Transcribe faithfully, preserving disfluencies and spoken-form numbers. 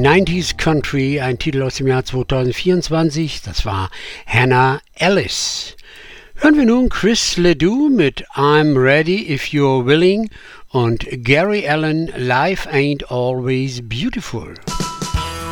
neunziger Country, ein Titel aus dem Jahr zweitausendvierundzwanzig, das war Hannah Ellis. Hören wir nun Chris Ledoux mit I'm Ready If You're Willing und Gary Allan, Life Ain't Always Beautiful.